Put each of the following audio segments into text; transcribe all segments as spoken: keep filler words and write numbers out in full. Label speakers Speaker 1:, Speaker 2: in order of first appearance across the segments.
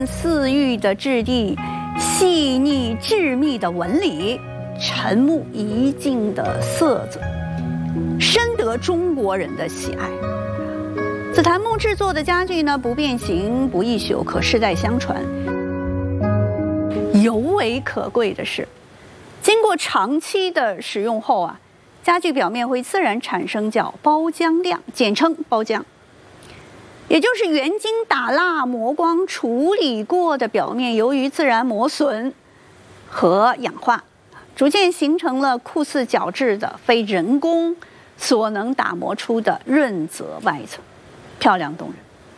Speaker 1: 似玉的质地、细腻致密的纹理、沉木一镜的色泽，深得中国人的喜爱。紫檀木制作的家具呢，不变形、不易朽，可世代相传。尤为可贵的是，经过长期的使用后啊，家具表面会自然产生叫包浆亮，简称包浆。也就是原经打蜡磨光处理过的表面，由于自然磨损和氧化，逐渐形成了酷似角质的非人工所能打磨出的润泽外层，漂亮动人。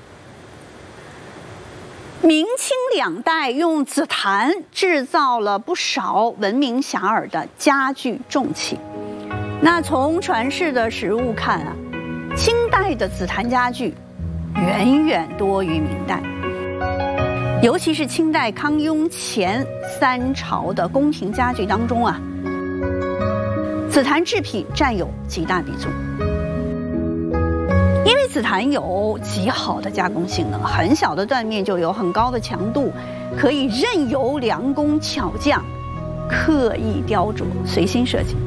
Speaker 1: 明清两代用紫檀制造了不少闻名遐迩的家具重器。那从传世的实物看啊，清代的紫檀家具远远多于明代，尤其是清代康雍乾三朝的宫廷家具当中啊，紫檀制品占有极大比重。因为紫檀有极好的加工性能，很小的断面就有很高的强度，可以任由良工巧匠刻意雕琢，随心设计。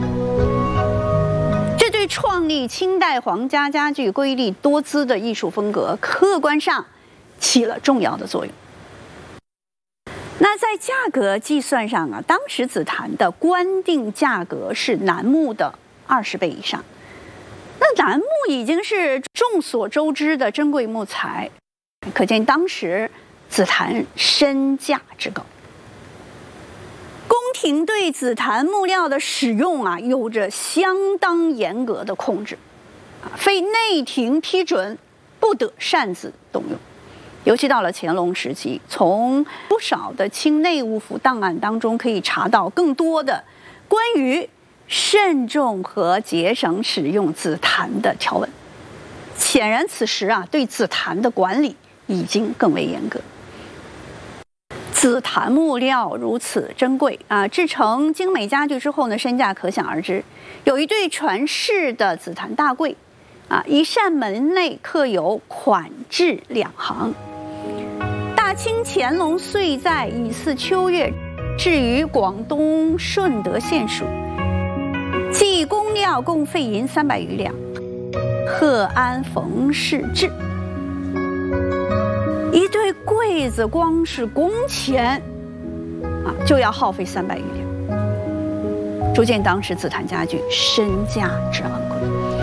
Speaker 1: 这对创立清代皇家家具瑰丽多姿的艺术风格，客观上起了重要的作用。那在价格计算上啊，当时紫檀的官定价格是楠木的二十倍以上。那楠木已经是众所周知的珍贵木材，可见当时紫檀身价之高。宫廷对紫檀木料的使用啊，有着相当严格的控制，非内廷批准不得擅自动用。尤其到了乾隆时期，从不少的清内务府档案当中可以查到更多的关于慎重和节省使用紫檀的条文。显然此时啊，对紫檀的管理已经更为严格。紫檀木料如此珍贵啊，制成精美家具之后呢，身价可想而知。有一对传世的紫檀大柜啊，一扇门内刻有款制两行。大清乾隆岁在乙巳秋月，置于广东顺德县署，计工料共费银三百余两，贺安冯氏制。一对柜子光是工钱啊，就要耗费三百余两，足见当时紫檀家具身价之昂贵。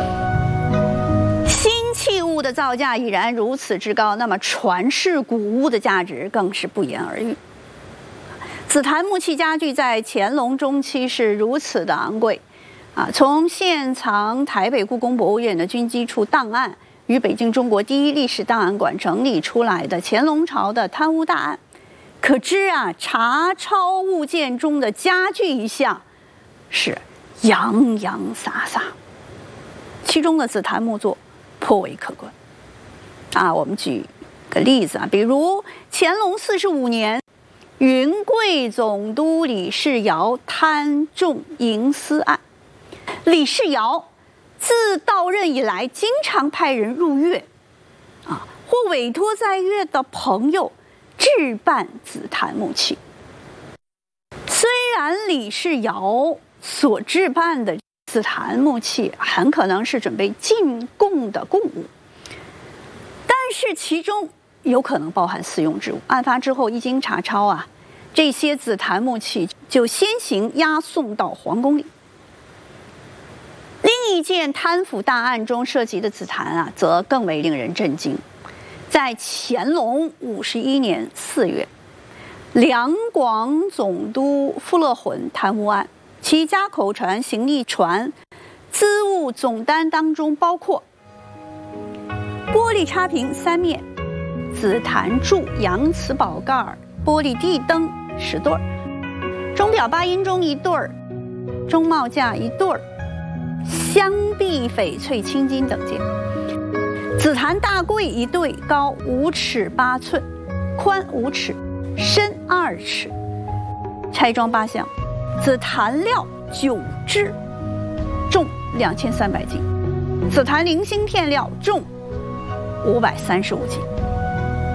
Speaker 1: 新器物的造价已然如此之高，那么传世古物的价值更是不言而喻。紫檀木器家具在乾隆中期是如此的昂贵啊！从现藏台北故宫博物院的军机处档案与北京中国第一历史档案馆整理出来的乾隆朝的贪污大案，可知啊，查抄物件中的家具一项是洋洋洒洒，其中的紫檀木作颇为可观啊。我们举个例子啊，比如乾隆四十五年，云贵总督李世尧贪重营私案，李世尧自到任以来，经常派人入粤，啊，或委托在粤的朋友置办紫檀木器。虽然李世尧所置办的紫檀木器很可能是准备进贡的贡物，但是其中有可能包含私用之物。案发之后一经查抄啊，这些紫檀木器就先行押送到皇宫里。另一件贪腐大案中涉及的紫檀啊，则更为令人震惊。在乾隆五十一年四月，两广总督傅乐浑贪污案，其家口传、行李传、资物总单当中包括玻璃插屏三面、紫檀柱、洋瓷宝盖、玻璃地灯十对儿、钟表八音钟一对儿、钟帽架一对儿、镶碧翡翠青金等件，紫檀大柜一对，高五尺八寸，宽五尺，深二尺，拆装八项，紫檀料九只，重两千三百斤，紫檀零星片料重五百三十五斤。